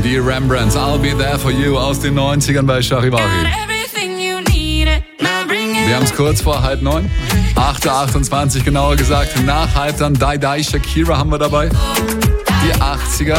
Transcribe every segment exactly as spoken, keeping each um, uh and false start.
Die Rembrandts, I'll Be There For You aus den neunzigern bei Charivari. Wir haben es kurz vor halb neun. acht Uhr achtundzwanzig genauer gesagt. Nach halb dann Die Die Shakira haben wir dabei. Die achtziger.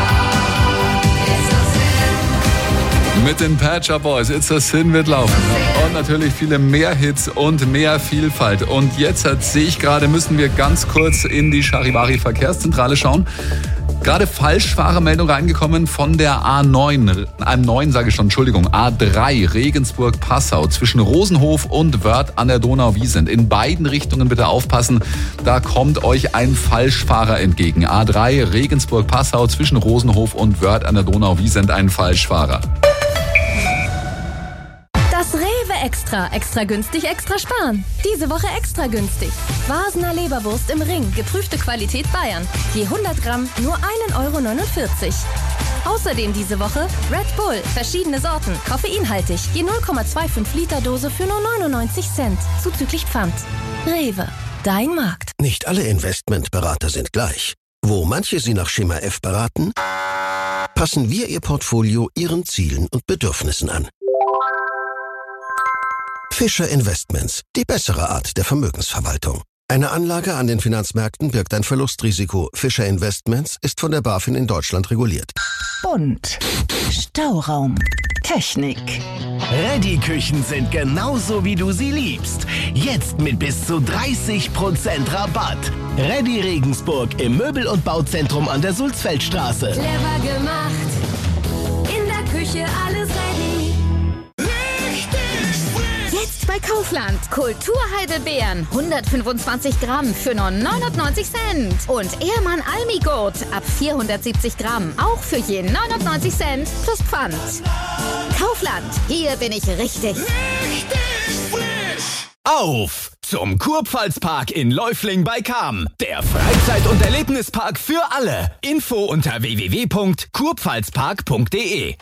Mit den Pet Shop Boys, It's a Sin wird laufen. Und natürlich viele mehr Hits und mehr Vielfalt. Und jetzt sehe ich gerade, müssen wir ganz kurz in die Charivari Verkehrszentrale schauen. Gerade Falschfahrermeldung reingekommen von der A neun, A neun sage ich schon, Entschuldigung, A drei Regensburg-Passau zwischen Rosenhof und Wörth an der Donau-Wiesent. In beiden Richtungen bitte aufpassen, da kommt euch ein Falschfahrer entgegen. A drei Regensburg-Passau zwischen Rosenhof und Wörth an der Donau-Wiesent, ein Falschfahrer. Das Rewe Extra. Extra günstig, extra sparen. Diese Woche extra günstig. Vasener Leberwurst im Ring. Geprüfte Qualität Bayern. Je hundert Gramm nur ein Euro neunundvierzig. Außerdem diese Woche Red Bull. Verschiedene Sorten. Koffeinhaltig. Je null Komma fünfundzwanzig Liter Dose für nur neunundneunzig Cent. Zuzüglich Pfand. Rewe. Dein Markt. Nicht alle Investmentberater sind gleich. Wo manche Sie nach Schema F beraten, passen wir Ihr Portfolio Ihren Zielen und Bedürfnissen an. Fischer Investments, die bessere Art der Vermögensverwaltung. Eine Anlage an den Finanzmärkten birgt ein Verlustrisiko. Fischer Investments ist von der BaFin in Deutschland reguliert. Bunt. Stauraum. Technik. Ready-Küchen sind genauso, wie du sie liebst. Jetzt mit bis zu dreißig Prozent Rabatt. Ready Regensburg im Möbel- und Bauzentrum an der Sulzfeldstraße. Clever gemacht. In der Küche alles ready. Jetzt bei Kaufland. Kulturheidelbeeren. hundertfünfundzwanzig Gramm für nur neunundneunzig Cent. Und Ehrmann Almigurt ab vierhundertsiebzig Gramm. Auch für je neunundneunzig Cent plus Pfand. Kaufland. Hier bin ich richtig. Richtig frisch. Auf zum Kurpfalzpark in Läufling bei Cham. Der Freizeit- und Erlebnispark für alle. Info unter w w w punkt kurpfalzpark punkt d e.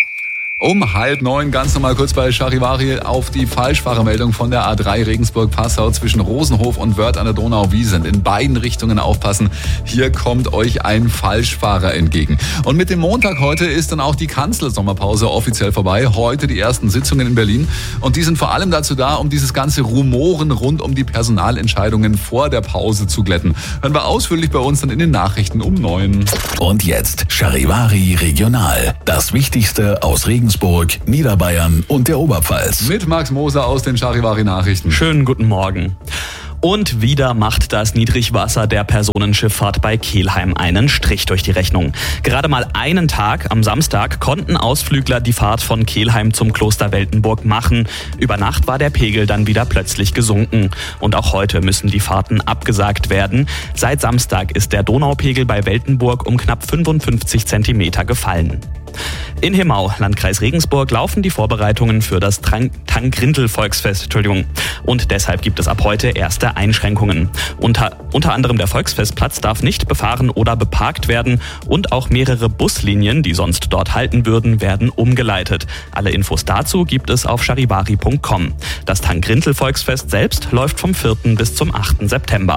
Um halb neun ganz normal kurz bei Charivari auf die Falschfahrermeldung von der A drei Regensburg-Passau zwischen Rosenhof und Wörth an der Donau-Wiesent. In beiden Richtungen aufpassen, hier kommt euch ein Falschfahrer entgegen. Und mit dem Montag heute ist dann auch die Kanzlersommerpause offiziell vorbei. Heute die ersten Sitzungen in Berlin. Und die sind vor allem dazu da, um dieses ganze Rumoren rund um die Personalentscheidungen vor der Pause zu glätten. Hören wir ausführlich bei uns dann in den Nachrichten um neun. Und jetzt Charivari Regional. Das Wichtigste aus Regensburg, Niederbayern und der Oberpfalz. Mit Max Moser aus den Charivari Nachrichten. Schönen guten Morgen. Und wieder macht das Niedrigwasser der Personenschifffahrt bei Kelheim einen Strich durch die Rechnung. Gerade mal einen Tag, am Samstag, konnten Ausflügler die Fahrt von Kelheim zum Kloster Weltenburg machen. Über Nacht war der Pegel dann wieder plötzlich gesunken. Und auch heute müssen die Fahrten abgesagt werden. Seit Samstag ist der Donaupegel bei Weltenburg um knapp fünfundfünfzig Zentimeter gefallen. In Hemau, Landkreis Regensburg, laufen die Vorbereitungen für das Tank-Grindel-Volksfest. Entschuldigung. Und deshalb gibt es ab heute erste Einschränkungen. Unter, unter anderem der Volksfestplatz darf nicht befahren oder beparkt werden und auch mehrere Buslinien, die sonst dort halten würden, werden umgeleitet. Alle Infos dazu gibt es auf charivari punkt com. Das Tank-Grindel-Volksfest selbst läuft vom vierten bis zum achten September.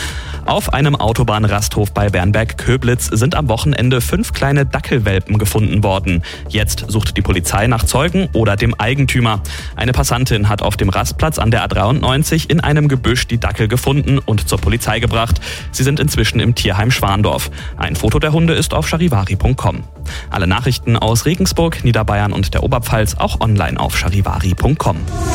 Auf einem Autobahnrasthof bei Bernberg-Köblitz sind am Wochenende fünf kleine Dackelwelpen gefunden worden. Jetzt sucht die Polizei nach Zeugen oder dem Eigentümer. Eine Passantin hat auf dem Rastplatz an der A dreiundneunzig in einem Gebüsch die Dackel gefunden und zur Polizei gebracht. Sie sind inzwischen im Tierheim Schwandorf. Ein Foto der Hunde ist auf charivari punkt com. Alle Nachrichten aus Regensburg, Niederbayern und der Oberpfalz auch online auf charivari punkt com.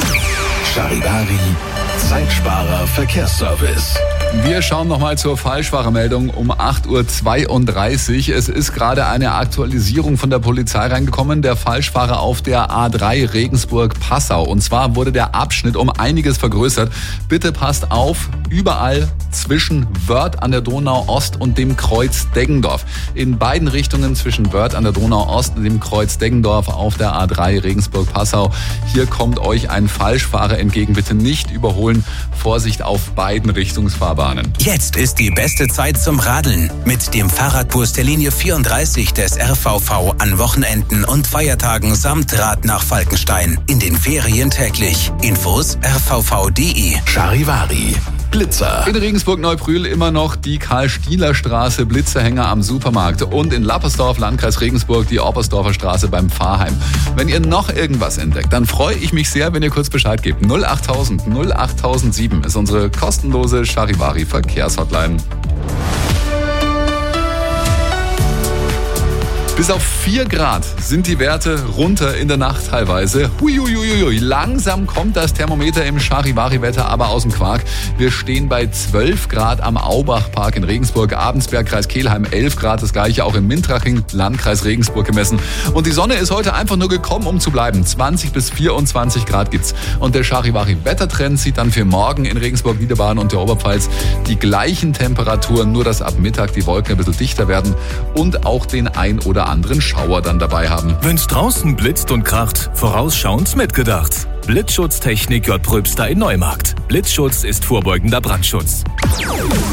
Charivari, Zeitsparer Verkehrsservice. Wir schauen nochmal zur Falschfahrermeldung um acht Uhr zweiunddreißig. Es ist gerade eine Aktualisierung von der Polizei reingekommen. Der Falschfahrer auf der A drei Regensburg-Passau. Und zwar wurde der Abschnitt um einiges vergrößert. Bitte passt auf, überall zwischen Wörth an der Donau-Ost und dem Kreuz Deggendorf. In beiden Richtungen zwischen Wörth an der Donau-Ost und dem Kreuz Deggendorf auf der A drei Regensburg-Passau. Hier kommt euch ein Falschfahrer entgegen. Bitte nicht überholen. Vorsicht auf beiden Richtungsfahrbahnen. Jetzt ist die beste Zeit zum Radeln. Mit dem Fahrradbus der Linie vierunddreißig des R V V an Wochenenden und Feiertagen samt Rad nach Falkenstein. In den Ferien täglich. Infos r v v punkt d e. Charivari, Blitzer. In Regensburg-Neubrühl immer noch die Karl-Stieler-Straße, Blitzerhänger am Supermarkt. Und in Lappersdorf, Landkreis Regensburg, die Oberstdorfer Straße beim Pfarrheim. Wenn ihr noch irgendwas entdeckt, dann freue ich mich sehr, wenn ihr kurz Bescheid gebt. null achttausend null achttausendsieben ist unsere kostenlose Charivari-Verkehrshotline. Bis auf vier Grad sind die Werte runter in der Nacht teilweise. Huiuiuiui, langsam kommt das Thermometer im Charivari-Wetter aber aus dem Quark. Wir stehen bei zwölf Grad am Aubachpark in Regensburg, Abensberg, Kreis Kelheim, elf Grad, das gleiche auch in Mintraching, Landkreis Regensburg gemessen. Und die Sonne ist heute einfach nur gekommen, um zu bleiben. zwanzig bis vierundzwanzig Grad gibt's. Und der Charivari-Wettertrend sieht dann für morgen in Regensburg, Niederbayern und der Oberpfalz die gleichen Temperaturen, nur dass ab Mittag die Wolken ein bisschen dichter werden und auch den ein oder anderen Schauer dann dabei haben. Wenn's draußen blitzt und kracht, vorausschauend mitgedacht. Blitzschutztechnik J. Pröbster in Neumarkt. Blitzschutz ist vorbeugender Brandschutz.